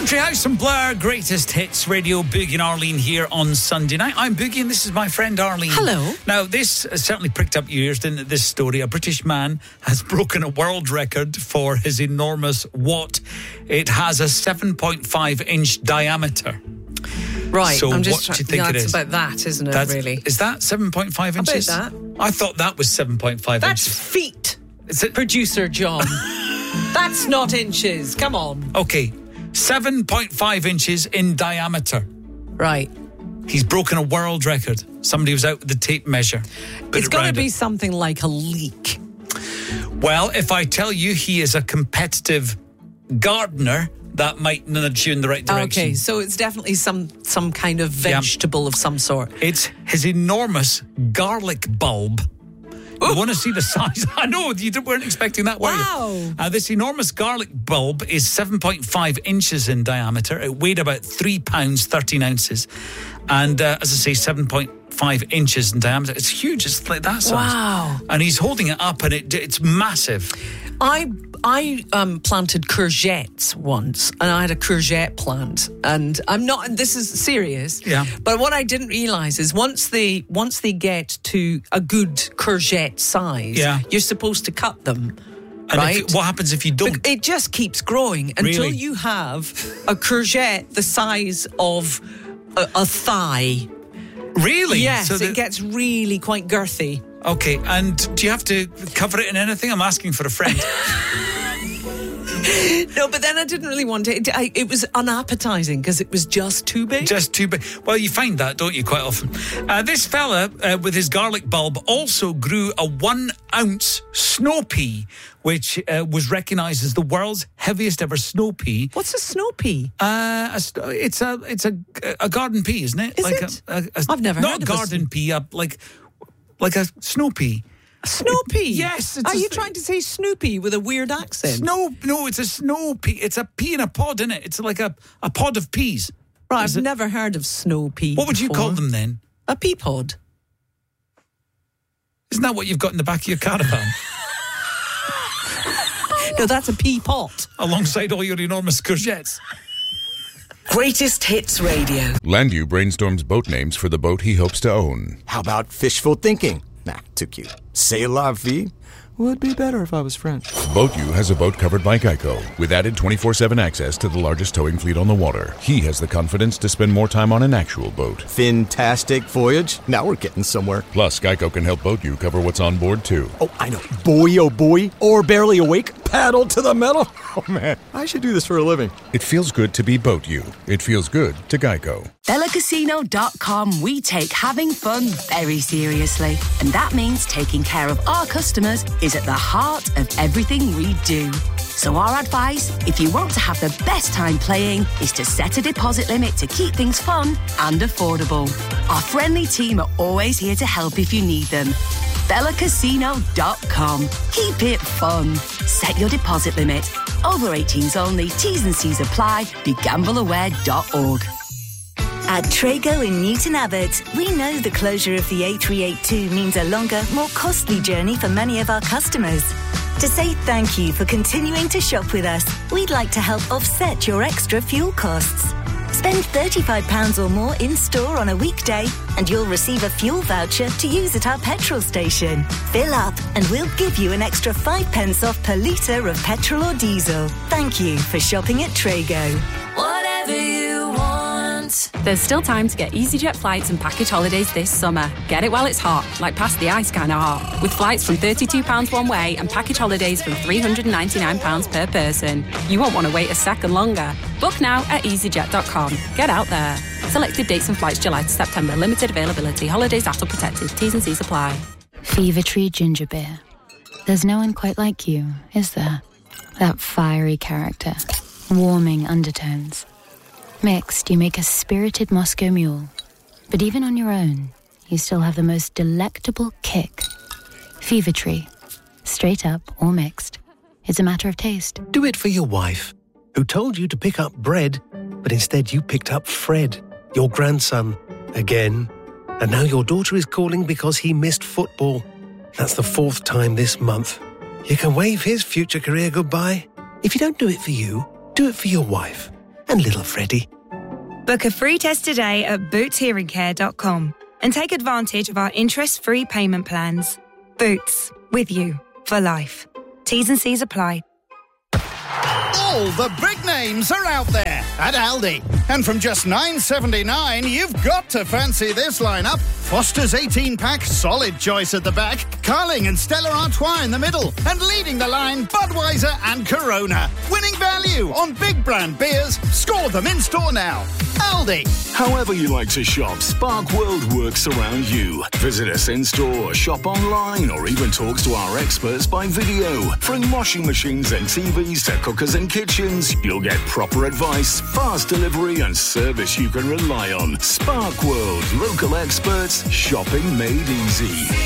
Country House and Blur, greatest hits radio. Boogie and Arlene here on Sunday night. I'm Boogie and this is my friend Arlene. Hello. Now, this certainly pricked up your ears, didn't it? This story. A British man has broken a world record for his enormous what? It has a 7.5-inch diameter. Right. So I'm just what do you think it is? It's about that, isn't it, really? Is that 7.5 inches? I bet that. I thought that was 7.5 That's inches. feet, Is it? producer John. That's not inches. Come on. Okay. 7.5 inches in diameter. Right. He's broken a world record. Somebody was out with the tape measure. It's got to be something like a leek. Well, if I tell you he is a competitive gardener, that might nudge you in the right direction. Okay, so it's definitely some kind of vegetable of some sort. It's his enormous garlic bulb. You want to see the size? I know, you weren't expecting that, were you? Wow. This enormous garlic bulb is 7.5 inches in diameter. It weighed about 3 pounds, 13 ounces. And as I say, 7.5 inches in diameter. It's huge. It's like that size. Wow. And he's holding it up and it's massive. I planted courgettes once, and I had a courgette plant, and this is serious. Yeah. But what I didn't realise is once they get to a good courgette size, you're supposed to cut them. And right? what happens if you don't? But it just keeps growing until Really? you have a courgette the size of a thigh. Really? Yes, So it gets really quite girthy. Okay, and do you have to cover it in anything? I'm asking for a friend. No, but then I didn't really want it. It was unappetizing because it was just too big. Just too big. Well, you find that, don't you, quite often? This fella with his garlic bulb also grew a 1-ounce snow pea, which was recognised as the world's heaviest ever snow pea. What's a snow pea? It's a garden pea, isn't it? Is it? I've never heard of Not a garden pea, like a snow pea. Snow pea? Yes. Are you trying to say Snoopy with a weird accent? No, it's a snow pea. It's a pea in a pod, isn't it? It's like a pod of peas. Right, I've never heard of snow pea. What would you call them then? A pea pod. Isn't that what you've got in the back of your caravan? No, that's a pea pot. Alongside all your enormous courgettes. Greatest Hits Radio. Landu brainstorms boat names for the boat he hopes to own. How about fishful thinking? Nah, too cute. C'est la vie would be better if I was French. BoatU has a boat covered by Geico, with added 24/7 access to the largest towing fleet on the water. He has the confidence to spend more time on an actual boat. Fantastic voyage. Now we're getting somewhere. Plus, Geico can help BoatU cover what's on board, too. Oh, I know. Boy, oh boy. Or barely awake. Paddle to the metal. Oh, man. I should do this for a living. It feels good to be BoatU. It feels good to Geico. BellaCasino.com, we take having fun very seriously. And that means taking care of our customers is at the heart of everything we do. So our advice, if you want to have the best time playing, is to set a deposit limit to keep things fun and affordable. Our friendly team are always here to help if you need them. BellaCasino.com. Keep it fun. Set your deposit limit. Over 18s only. T's and C's apply. BeGambleAware.org. At Trago in Newton Abbot, we know the closure of the A382 means a longer, more costly journey for many of our customers. To say thank you for continuing to shop with us, we'd like to help offset your extra fuel costs. Spend £35 or more in store on a weekday and you'll receive a fuel voucher to use at our petrol station. Fill up and we'll give you an extra 5 pence off per litre of petrol or diesel. Thank you for shopping at Trago. Whatever you want. There's still time to get EasyJet flights and package holidays this summer. Get it while it's hot, like past the ice kind of hot. With flights from £32 one way and package holidays from £399 per person. You won't want to wait a second longer. Book now at easyjet.com. Get out there. Selected dates and flights July to September. Limited availability. Holidays ATOL protected. T's and C's apply. Fever Tree Ginger Beer. There's no one quite like you, is there? That fiery character. Warming undertones. Mixed, you make a spirited Moscow Mule. But even on your own, you still have the most delectable kick. Fever Tree. Straight up or mixed. It's a matter of taste. Do it for your wife, who told you to pick up bread, but instead you picked up Fred, your grandson, again. And now your daughter is calling because he missed football. That's the 4th time this month. You can wave his future career goodbye. If you don't do it for you, do it for your wife. and little Freddie. Book a free test today at bootshearingcare.com and take advantage of our interest-free payment plans. Boots, with you for life. T's and C's apply. All the big names are out there at Aldi. And from just $9.79, you've got to fancy this lineup. Foster's 18-pack, solid choice at the back. Carling and Stella Artois in the middle. And leading the line, Budweiser and Corona. Winning value on big brand beers. Score them in store now. Aldi. However you like to shop, Spark World works around you. Visit us in store, shop online, or even talk to our experts by video. From washing machines and TVs to cookers and kitchens, you'll get proper advice, fast delivery, and service you can rely on. Spark World, local experts, shopping made easy.